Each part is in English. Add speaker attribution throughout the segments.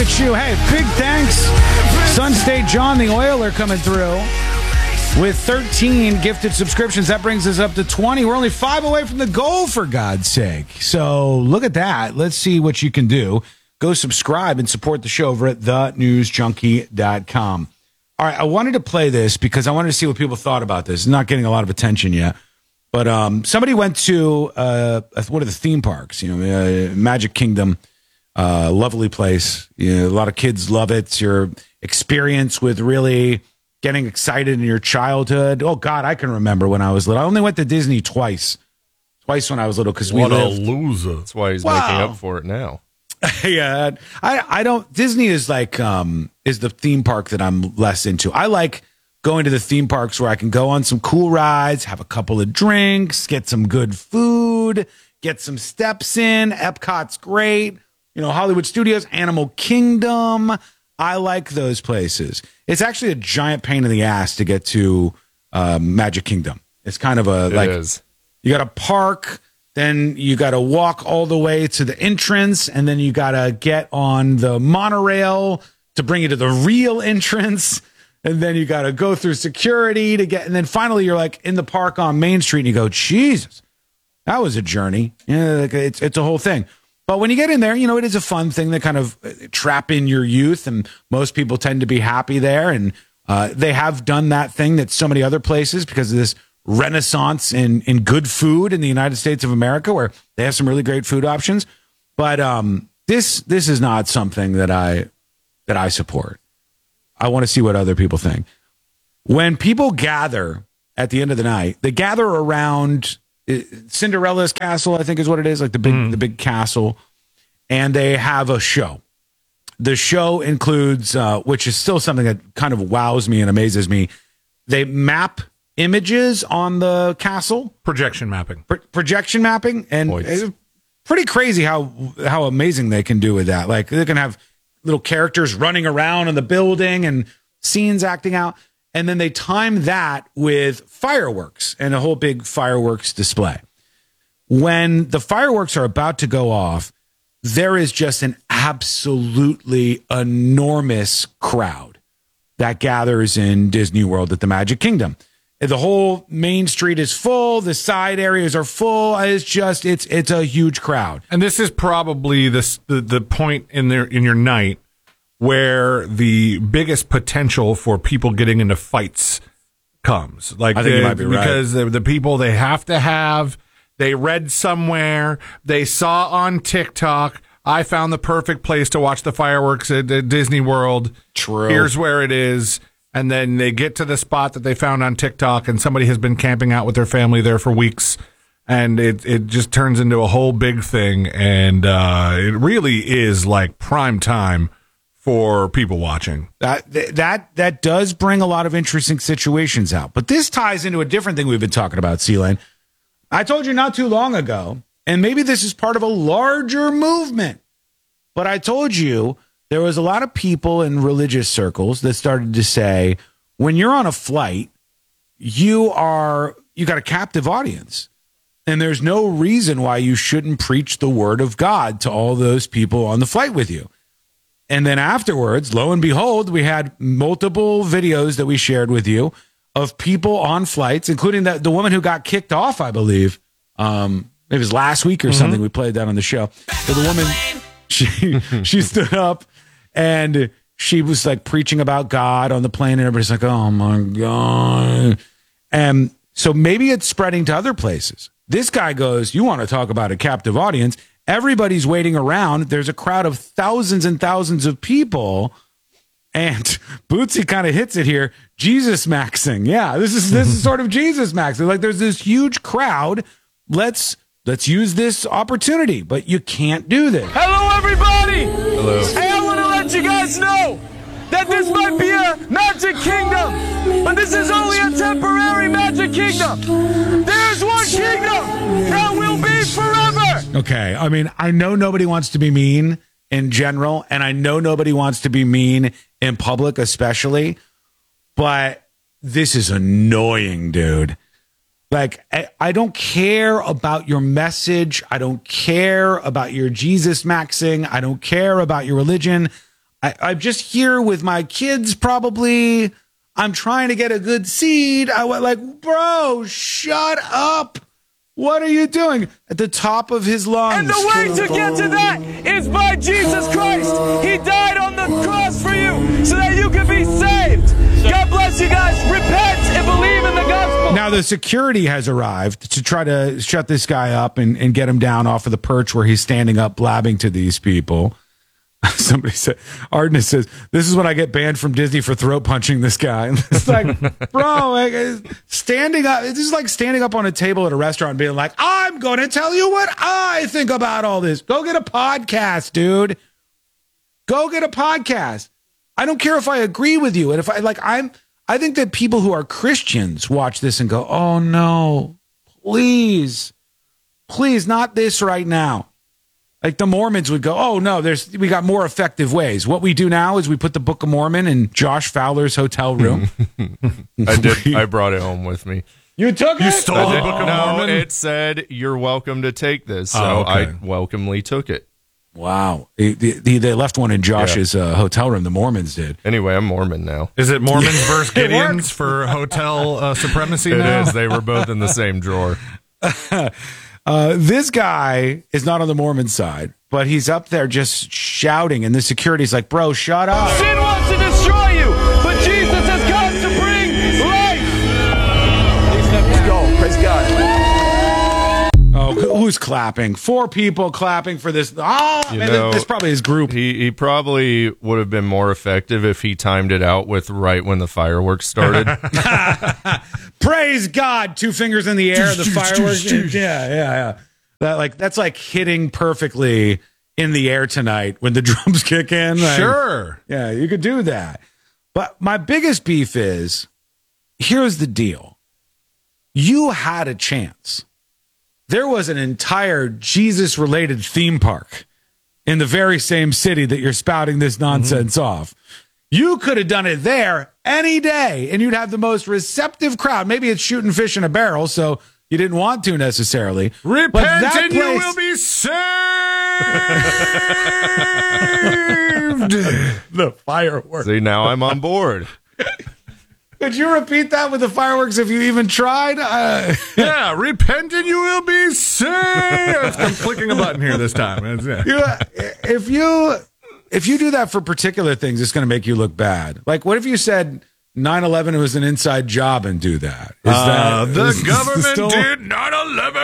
Speaker 1: at you. Hey, big thanks. Sun State John, the Oiler, coming through with 13 gifted subscriptions. That brings us up to 20. We're only 5 away from the goal, for God's sake. So look at that. Let's see what you can do. Go subscribe and support the show over at thenewsjunkie.com. All right, I wanted to play this because I wanted to see what people thought about this. It's not getting a lot of attention yet. But somebody went to one of the theme parks, Magic Kingdom, lovely place. A lot of kids love it. It's your experience with really getting excited in your childhood. Oh, God, I can remember when I was little. I only went to Disney twice when I was little because we lived.
Speaker 2: What a loser. That's why he's making up for it now.
Speaker 1: Yeah, I don't. Disney is like is the theme park that I'm less into. I like going to the theme parks where I can go on some cool rides, have a couple of drinks, get some good food, get some steps in. Epcot's great. Hollywood Studios, Animal Kingdom. I like those places. It's actually a giant pain in the ass to get to Magic Kingdom. It's kind of you got to park. Then you got to walk all the way to the entrance, and then you got to get on the monorail to bring you to the real entrance, and then you got to go through security to get, and then finally you're like in the park on Main Street, and you go, Jesus, that was a journey. It's a whole thing. But when you get in there, it is a fun thing to kind of trap in your youth, and most people tend to be happy there, and they have done that thing that so many other places because of this renaissance in good food in the United States of America, where they have some really great food options. But this is not something that I support. I want to see what other people think. When people gather at the end of the night, they gather around Cinderella's castle, I think is what it is, like the big castle, and they have a show. The show includes, which is still something that kind of wows me and amazes me, they map images on the castle.
Speaker 3: Projection mapping.
Speaker 1: Projection mapping. And it's pretty crazy how amazing they can do with that. Like, they can have little characters running around in the building and scenes acting out. And then they time that with fireworks and a whole big fireworks display. When the fireworks are about to go off, there is just an absolutely enormous crowd that gathers in Disney World at the Magic Kingdom. The whole Main Street is full. The side areas are full. It's a huge crowd.
Speaker 3: And this is probably the point in your night where the biggest potential for people getting into fights comes. Like,
Speaker 1: I think you might be right.
Speaker 3: Because the people they read somewhere, they saw on TikTok, I found the perfect place to watch the fireworks at Disney World.
Speaker 1: True.
Speaker 3: Here's where it is. And then they get to the spot that they found on TikTok, and somebody has been camping out with their family there for weeks, and it just turns into a whole big thing, and it really is like prime time for people watching.
Speaker 1: That does bring a lot of interesting situations out. But this ties into a different thing we've been talking about, C-Lane. I told you not too long ago, and maybe this is part of a larger movement, but I told you there was a lot of people in religious circles that started to say, when you're on a flight, you got a captive audience. And there's no reason why you shouldn't preach the word of God to all those people on the flight with you. And then afterwards, lo and behold, we had multiple videos that we shared with you of people on flights, including the woman who got kicked off, I believe. It was last week or something. We played that on the show. So the woman, she stood up and she was like preaching about God on the plane, and everybody's like, oh my God. And so maybe it's spreading to other places. This guy goes, you want to talk about a captive audience? Everybody's waiting around. There's a crowd of thousands and thousands of people. And Bootsy kind of hits it here. Jesus maxing. Yeah, this is sort of Jesus maxing. Like, there's this huge crowd. Let's use this opportunity, but you can't do this.
Speaker 4: Hello, everybody.
Speaker 2: Hello.
Speaker 4: Hey, I want to let you guys know that this might be a Magic Kingdom, but this is only a temporary Magic Kingdom. There's one kingdom that will be forever.
Speaker 1: Okay, I mean, I know nobody wants to be mean in general, and I know nobody wants to be mean in public especially, but this is annoying, dude. Like, I don't care about your message. I don't care about your Jesus maxing. I don't care about your religion. I'm just here with my kids, probably. I'm trying to get a good seed. I went like, bro, shut up. What are you doing? At the top of his lungs.
Speaker 4: And the way to get to that is by Jesus Christ. He died on the cross for you so that you can be saved. God bless you guys. Repent and believe in the gospel.
Speaker 1: Now the security has arrived to try to shut this guy up and get him down off of the perch where he's standing up blabbing to these people. Somebody said, Ardennis says, this is when I get banned from Disney for throat punching this guy. And it's like, bro, like, standing up, this is like standing up on a table at a restaurant and being like, I'm going to tell you what I think about all this. Go get a podcast, dude. Go get a podcast. I don't care if I agree with you. And if I think that people who are Christians watch this and go, oh no, please, not this right now. Like the Mormons would go, oh no, we got more effective ways. What we do now is we put the Book of Mormon in Josh Fowler's hotel room.
Speaker 2: I brought it home with me.
Speaker 1: You took it?
Speaker 3: You stole the Book of Mormon?
Speaker 2: No, it said you're welcome to take this, so
Speaker 3: Oh, okay.
Speaker 2: I welcomely took it.
Speaker 1: Wow. They left one in Josh's hotel room. The Mormons did.
Speaker 2: Anyway, I'm Mormon now.
Speaker 3: Is it Mormons versus Gideons for hotel supremacy
Speaker 2: It
Speaker 3: now?
Speaker 2: is. They were both in the same drawer.
Speaker 1: This guy is not on the Mormon side, but he's up there just shouting, and the security's like, bro, shut up.
Speaker 4: Sin wants to destroy you, but Jesus has come to bring life. Let's go. Praise God.
Speaker 1: Oh, who's clapping? 4 people clapping for this. Oh,
Speaker 2: You
Speaker 1: man,
Speaker 2: know,
Speaker 1: this probably his group.
Speaker 2: He probably would have been more effective if he timed it out with right when the fireworks started.
Speaker 1: Praise God! 2 fingers in the air, the fireworks. Yeah. That's like hitting perfectly in the air tonight when the drums kick in. Like,
Speaker 3: Sure.
Speaker 1: yeah, you could do that. But my biggest beef is, here's the deal. You had a chance. There was an entire Jesus-related theme park in the very same city that you're spouting this nonsense off. You could have done it there any day, and you'd have the most receptive crowd. Maybe it's shooting fish in a barrel, so you didn't want to necessarily.
Speaker 3: Repent
Speaker 1: But that
Speaker 3: and you
Speaker 1: place-
Speaker 3: will be saved.
Speaker 1: The fireworks.
Speaker 2: See, now I'm on board.
Speaker 1: Could you repeat that with the fireworks if you even tried?
Speaker 3: Yeah, repent and you will be saved. I'm clicking a button here this time.
Speaker 1: If you do that for particular things, it's going to make you look bad. Like, what if you said 9/11 was an inside job and do that?
Speaker 3: The government
Speaker 1: still-
Speaker 3: did 9/11.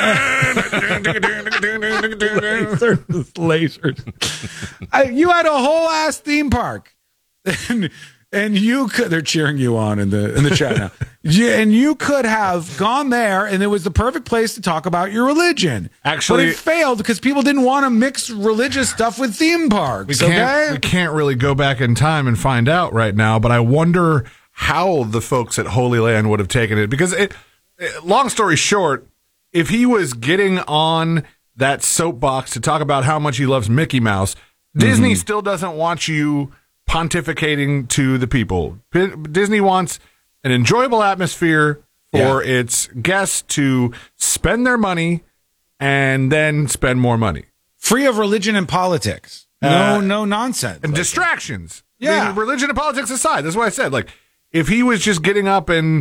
Speaker 1: Lasers. You had a whole ass theme park, and you could. They're cheering you on in the chat now. And you could have gone there, and it was the perfect place to talk about your religion.
Speaker 3: Actually-
Speaker 1: but it failed because people didn't want to mix religious stuff with theme parks.
Speaker 3: We can't really go back in time and find out right now, but I wonder how the folks at Holy Land would have taken it. Because, long story short, if he was getting on that soapbox to talk about how much he loves Mickey Mouse, Disney still doesn't want you pontificating to the people. Disney wants an enjoyable atmosphere for its guests to spend their money and then spend more money.
Speaker 1: Free of religion and politics. No nonsense.
Speaker 3: And distractions.
Speaker 1: Yeah.
Speaker 3: I mean, religion and politics aside. That's why I said, like, if he was just getting up and,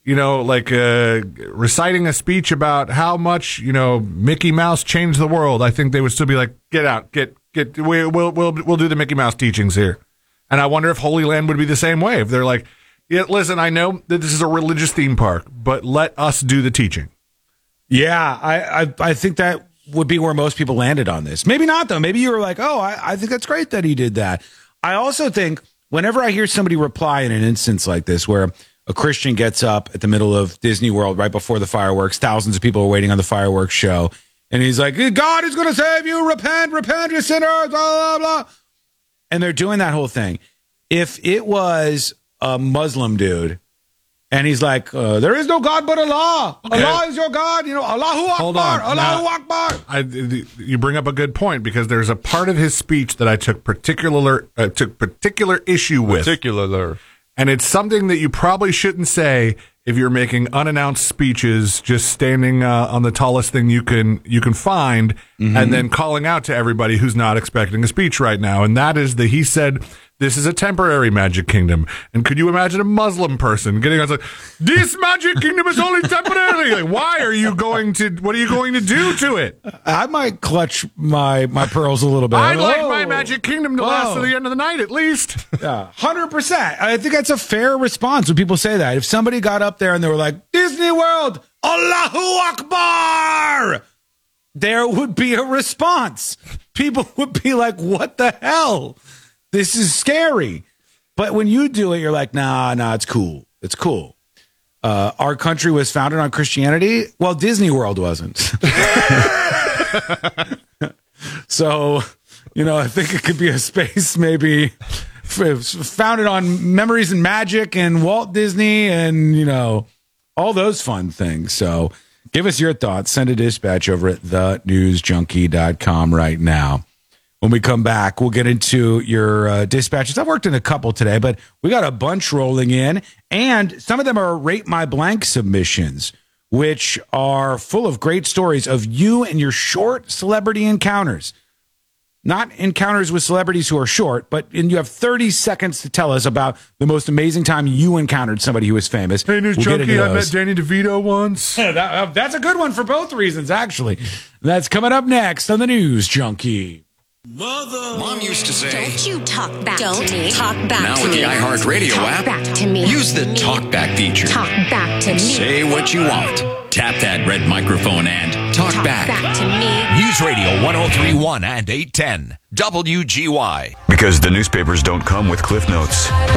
Speaker 3: reciting a speech about how much, Mickey Mouse changed the world, I think they would still be like, get out, we'll do the Mickey Mouse teachings here. And I wonder if Holy Land would be the same way. If they're like, yeah, listen, I know that this is a religious theme park, but let us do the teaching.
Speaker 1: Yeah, I think that would be where most people landed on this. Maybe not, though. Maybe you were like, oh, I think that's great that he did that. I also think whenever I hear somebody reply in an instance like this where a Christian gets up at the middle of Disney World right before the fireworks, thousands of people are waiting on the fireworks show, and he's like, God is going to save you, repent, you sinners, blah, blah, blah. And they're doing that whole thing. If it was a Muslim dude, and he's like, there is no God but Allah.
Speaker 3: Okay.
Speaker 1: Allah is your God. Allahu Akbar.
Speaker 3: Hold on.
Speaker 1: Allahu
Speaker 3: Now,
Speaker 1: Akbar.
Speaker 3: You bring up a good point because there's a part of his speech that I took particular issue with.
Speaker 2: Particular.
Speaker 3: And it's something that you probably shouldn't say if you're making unannounced speeches, just standing on the tallest thing you can find, and then calling out to everybody who's not expecting a speech right now. And that is he said, this is a temporary Magic Kingdom. And could you imagine a Muslim person getting on like, this Magic Kingdom is only temporary? Like, what are you going to do to it?
Speaker 1: I might clutch my pearls a little bit.
Speaker 3: I'd like my Magic Kingdom to last to the end of the night, at least.
Speaker 1: Yeah, 100%. I think that's a fair response when people say that. If somebody got up there and they were like, Disney World, Allahu Akbar, there would be a response. People would be like, what the hell? This is scary. But when you do it, you're like, nah, it's cool. It's cool. Our country was founded on Christianity. Well, Disney World wasn't. So, I think it could be a space maybe founded on memories and magic and Walt Disney and, all those fun things. So give us your thoughts. Send a dispatch over at thenewsjunkie.com right now. When we come back, we'll get into your dispatches. I've worked in a couple today, but we got a bunch rolling in, and some of them are Rate My Blank submissions, which are full of great stories of you and your short celebrity encounters. Not encounters with celebrities who are short, but you have 30 seconds to tell us about the most amazing time you encountered somebody who was famous.
Speaker 3: Hey, News Junkie, I met Danny DeVito once.
Speaker 1: That's a good one for both reasons, actually. That's coming up next on the News Junkie.
Speaker 5: Mom used to say,
Speaker 6: don't you talk back to me. Talk back
Speaker 5: now
Speaker 6: to
Speaker 5: with
Speaker 6: me.
Speaker 5: the iHeartRadio
Speaker 6: Talk
Speaker 5: app,
Speaker 6: back to me.
Speaker 5: use the talkback feature.
Speaker 6: Talk back to me.
Speaker 5: Say what you want. Tap that red microphone and talk back.
Speaker 6: to me.
Speaker 7: News Radio 1031 and 810 WGY.
Speaker 8: Because the newspapers don't come with Cliff Notes.